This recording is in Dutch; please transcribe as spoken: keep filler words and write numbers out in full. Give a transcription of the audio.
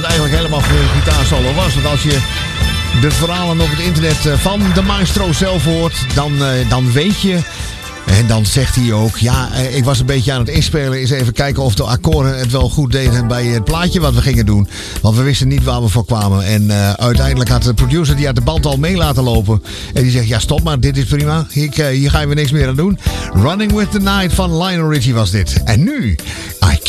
het eigenlijk helemaal geen gitaarsolo was. Want als je de verhalen op het internet van de maestro zelf hoort, dan, dan weet je. En dan zegt hij ook, ja, ik was een beetje aan het inspelen. Eens even kijken of de akkoorden het wel goed deden bij het plaatje wat we gingen doen. Want we wisten niet waar we voor kwamen. En uh, uiteindelijk had de producer, die had de band al mee laten lopen. En die zegt, ja stop maar, dit is prima. Ik, uh, hier gaan we niks meer aan doen. Running with the Night van Lionel Richie was dit. En nu, I